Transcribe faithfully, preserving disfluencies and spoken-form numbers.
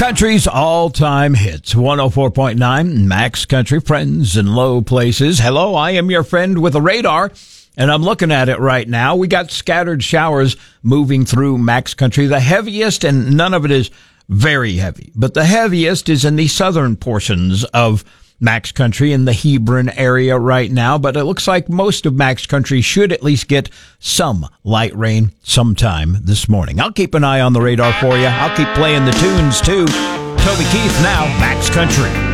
Country's all-time hits, one oh four point nine, Max Country, friends in low places. Hello, I am your friend with a radar, and I'm looking at it right now. We got scattered showers moving through Max Country. The heaviest, and none of it is very heavy, but the heaviest is in the southern portions of Max Country in the Hebron area right now, but it looks like most of Max Country should at least get some light rain sometime this morning. I'll keep an eye on the radar for you. I'll keep playing the tunes too. Toby Keith now, Max Country.